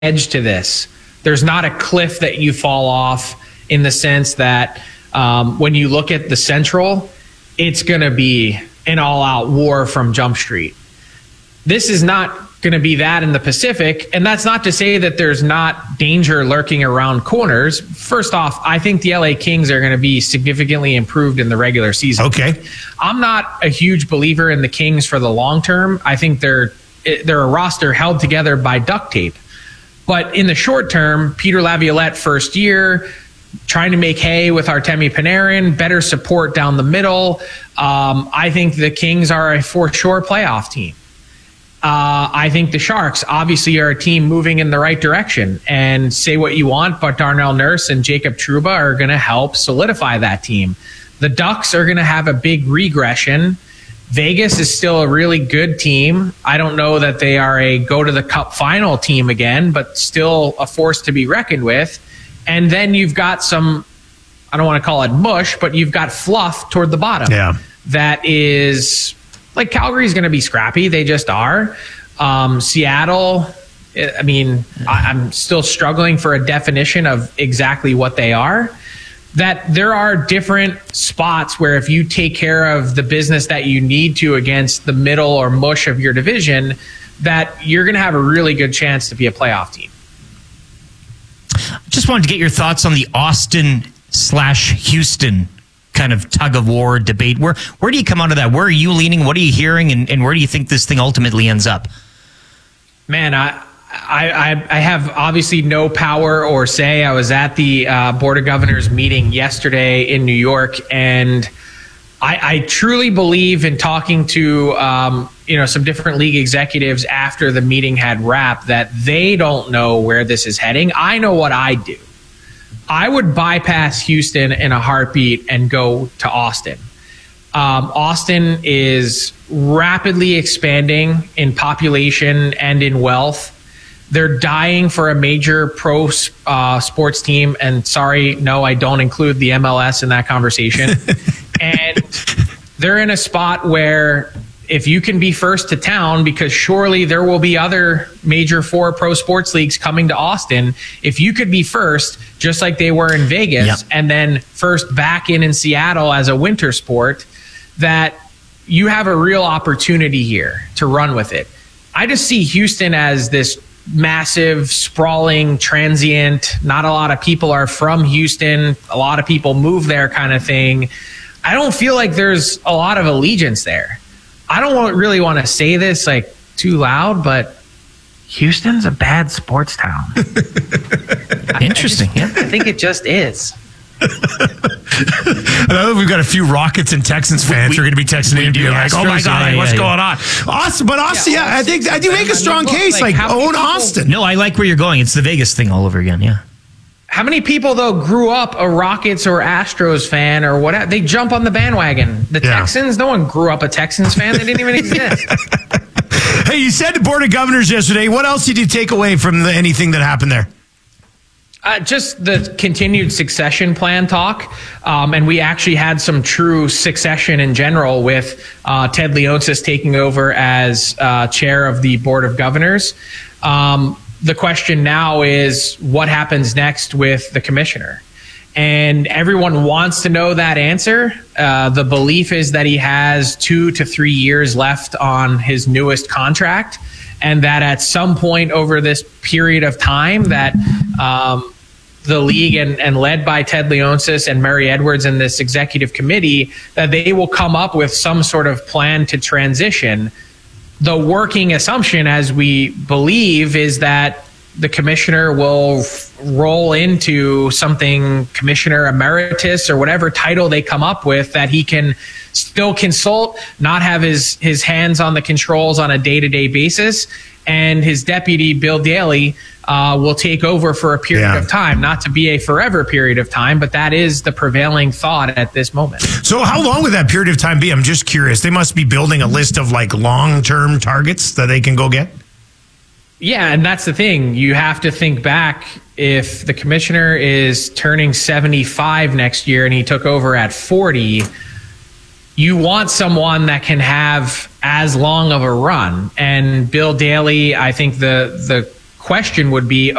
edge to this. There's not a cliff that you fall off, in the sense that when you look at the Central, it's going to be an all-out war from Jump Street. This is not going to be that in the Pacific, and that's not to say that there's not danger lurking around corners. First off, I think the LA Kings are going to be significantly improved in the regular season. Okay. I'm not a huge believer in the Kings for the long term. I think they're a roster held together by duct tape. But in the short term, Peter Laviolette, first year, trying to make hay with Artemi Panarin, better support down the middle. I think the Kings are a for sure playoff team. I think the Sharks obviously are a team moving in the right direction. And say what you want, but Darnell Nurse and Jacob Trouba are going to help solidify that team. The Ducks are going to have a big regression. Vegas is still a really good team. I don't know that they are a go-to-the-cup final team again, but still a force to be reckoned with. And then you've got some, I don't want to call it mush, but you've got fluff toward the bottom. Yeah. That is, like, Calgary's going to be scrappy. They just are. Seattle, I mean, I'm still struggling for a definition of exactly what they are. That there are different spots where if you take care of the business that you need to against the middle or mush of your division, that you're going to have a really good chance to be a playoff team. Just wanted to get your thoughts on the Austin/Houston kind of tug of war debate. Where do you come out of that? Where are you leaning? What are you hearing? And where do you think this thing ultimately ends up? Man, I have obviously no power or say. I was at the Board of Governors meeting yesterday in New York, and I truly believe, in talking to some different league executives after the meeting had wrapped, that they don't know where this is heading. I know what I do. I would bypass Houston in a heartbeat and go to Austin. Austin is rapidly expanding in population and in wealth. They're dying for a major pro sports team. And sorry, no, I don't include the MLS in that conversation. And they're in a spot where if you can be first to town, because surely there will be other major 4 pro sports leagues coming to Austin, if you could be first, just like they were in Vegas, yep, and then first back in Seattle as a winter sport, that you have a real opportunity here to run with it. I just see Houston as this massive, sprawling, transient, not a lot of people are from Houston, a lot of people move there kind of thing. I don't feel like there's a lot of allegiance there. I don't really want to say this like too loud, but Houston's a bad sports town. Interesting. I think it just is. I know we've got a few Rockets and Texans fans who are going to be texting in and be like, "Oh my God, what's going on?" Austin, but Austin, yeah, I think I do make a strong case. Like own Austin. No, I like where you're going. It's the Vegas thing all over again. Yeah. How many people, though, grew up a Rockets or Astros fan or whatever? They jump on the bandwagon. The Texans, no one grew up a Texans fan. They didn't even exist. Hey, you said the Board of Governors yesterday. What else did you take away from anything that happened there? Just the continued succession plan talk. And we actually had some true succession in general with Ted Leonsis taking over as chair of the Board of Governors. The question now is what happens next with the commissioner? And everyone wants to know that answer. The belief is that he has 2 to 3 years left on his newest contract, and that at some point over this period of time that the league and led by Ted Leonsis and Mary Edwards and this executive committee, that they will come up with some sort of plan to transition. The working assumption, as we believe, is that the commissioner will roll into something commissioner emeritus or whatever title they come up with, that he can still consult, not have his hands on the controls on a day-to-day basis, and his deputy, Bill Daly, will take over for a period of time, not to be a forever period of time, but that is the prevailing thought at this moment. So how long would that period of time be? I'm just curious. They must be building a list of like long-term targets that they can go get. Yeah, and that's the thing. You have to think back. If the commissioner is turning 75 next year and he took over at 40, you want someone that can have as long of a run. And Bill Daly, I think the question would be,